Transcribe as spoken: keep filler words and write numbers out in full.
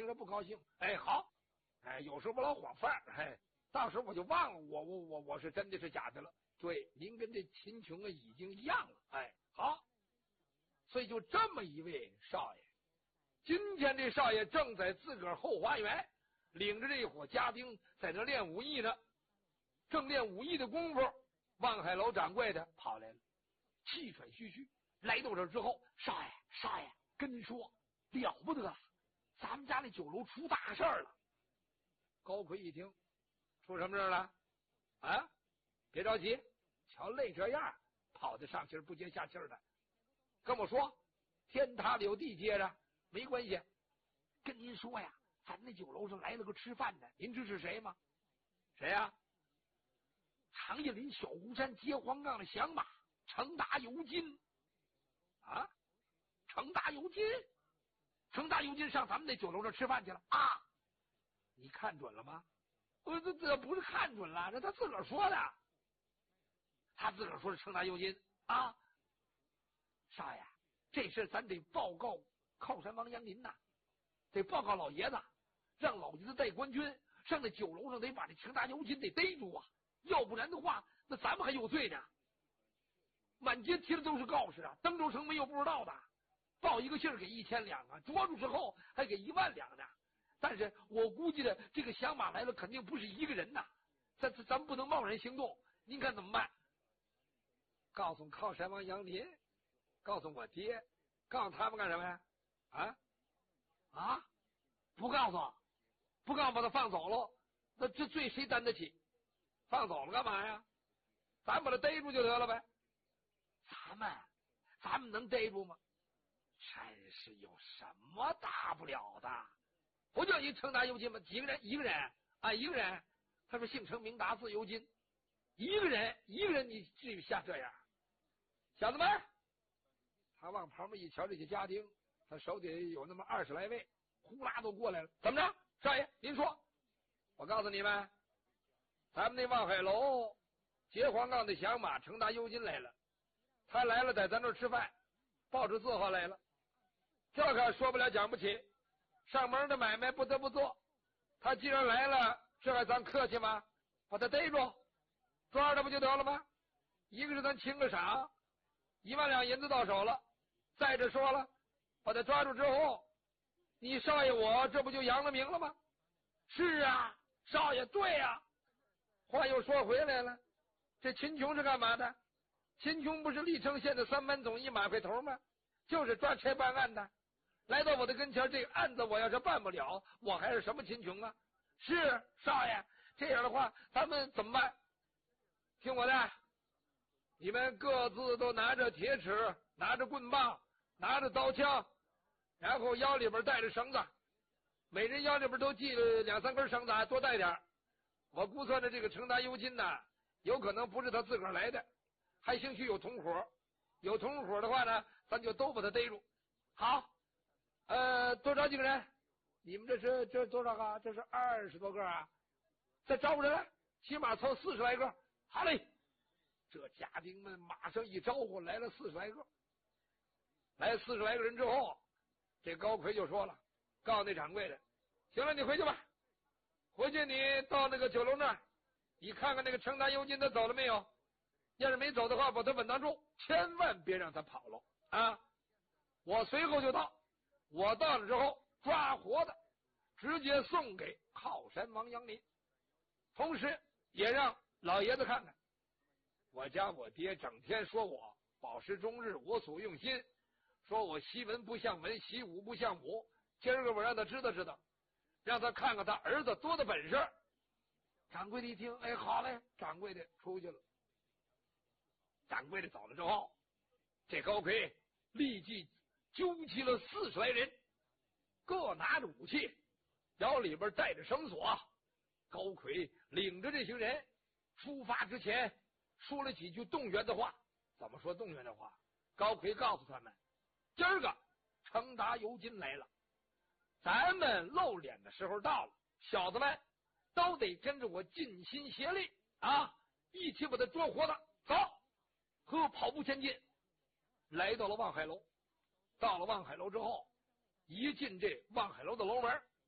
着不高兴。哎，好，哎，有时候我老晃范儿，哎，到时候我就忘了我我我我是真的是假的了。对，您跟这秦琼啊已经一样了。哎，好，所以就这么一位少爷，今天这少爷正在自个儿后花园领着这伙家丁在那练武艺呢。正练武艺的功夫，望海楼掌柜的跑来了，气喘吁吁来到这之后，少爷少爷，跟您说了不得了，咱们家那酒楼出大事儿了。高奎一听，出什么事了啊？别着急，瞧累这样，跑得上气不接下气的，跟我说天塌了有地接着，没关系。跟您说呀，咱那酒楼上来了个吃饭的，您知是谁吗？谁呀、啊？长叶林小湖山接黄杠的响马程达尤金啊！程达尤金，程达尤金上咱们那酒楼上吃饭去了啊！你看准了吗？我这这不是看准了，这他自个儿说的，他自个儿说是程达尤金啊！少爷，这事咱得报告靠山王杨林呐，得报告老爷子，让老爷子带官军上那酒楼上，得把这程达尤金得逮住啊！要不然的话，那咱们还有罪呢。满街贴的都是告示啊，登州城没有不知道的。报一个信儿给一千两啊，捉住之后还给一万两呢。但是我估计的这个响马来了，肯定不是一个人呐。咱咱不能贸然行动，您看怎么办？告诉靠山王杨林，告诉我爹，告诉他们干什么呀？啊啊！不告诉，不告诉把他放走了，那这罪谁担得起？放走了干嘛呀？咱把他逮住就得了呗。咱们咱们能逮住吗？真是有什么大不了的？不就一程达尤金吗？几个人？一个人啊，一个人。他说姓程名达字尤金，一个人一个人，你至于像这样？小子们，他往旁边一瞧，这些家丁，他手底有那么二十来位，呼啦都过来了。怎么着，少爷？您说，我告诉你们。咱们那望海楼接黄杠的响马程达尤金来了，他来了，在咱这儿吃饭，报纸字号来了，这可说不了讲不起，上门的买卖不得不做。他既然来了，这还咱客气吗？把他逮住，抓着不就得了吗？一个是咱请个赏，一万两银子到手了。再者说了，把他抓住之后，你少爷我这不就扬了名了吗？是啊，少爷，对啊。话又说回来了，这秦琼是干嘛的？秦琼不是历城县的三班总一马快头吗？就是抓差办案的。来到我的跟前，这个案子我要是办不了，我还是什么秦琼啊？是少爷，这样的话咱们怎么办？听我的，你们各自都拿着铁尺，拿着棍棒，拿着刀枪，然后腰里边带着绳子，每人腰里边都系了两三根绳子，多带点。我估算着这个程达尤金呐，有可能不是他自个儿来的，还兴许有同伙。有同伙的话呢，咱就都把他逮住。好，呃，多少几个人？你们这是这多少个？这是二十多个啊！再招呼人来，起码凑四十来个。好嘞，这家丁们马上一招呼，来了四十来个。来四十来个人之后，这高奎就说了，告诉那掌柜的，行了，你回去吧。回去你到那个酒楼那儿，你看看那个程达尤金他走了没有？要是没走的话，把他稳当住，千万别让他跑了啊！我随后就到，我到了之后抓活的，直接送给靠山王杨林，同时也让老爷子看看，我家我爹整天说我饱食终日，我所用心，说我习文不像文，习武不像武，今儿个我让他知道知道，让他看看他儿子多的本事。掌柜的一听，哎，好嘞，掌柜的出去了。掌柜的走了之后，这高奎立即纠集了四十来人，各拿着武器，腰里边带着绳索。高奎领着这些人出发之前说了几句动员的话。怎么说动员的话？高奎告诉他们，今儿个程达尤金来了，咱们露脸的时候到了，小子们都得跟着我尽心协力啊，一起把他捉活的。走，和跑步前进，来到了望海楼。到了望海楼之后，一进这望海楼的楼门，